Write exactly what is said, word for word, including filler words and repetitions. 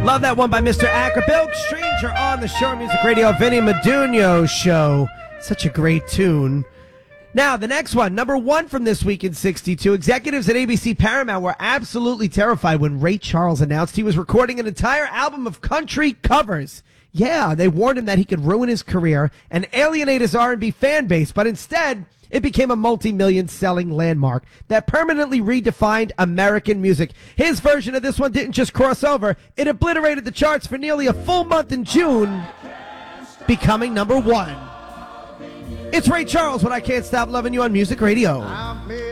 Love that one by Mister Acapulco. Stranger on the Shore Music Radio. Vinny Madunio Show. Such a great tune. Now, the next one, number one from this week in sixty-two. Executives at A B C Paramount were absolutely terrified when Ray Charles announced he was recording an entire album of country covers. Yeah, they warned him that he could ruin his career and alienate his R and B fan base, but instead, it became a multi-million selling landmark that permanently redefined American music. His version of this one didn't just cross over, it obliterated the charts for nearly a full month in June, becoming number one. It's Ray Charles when I Can't Stop Loving You on Music Radio.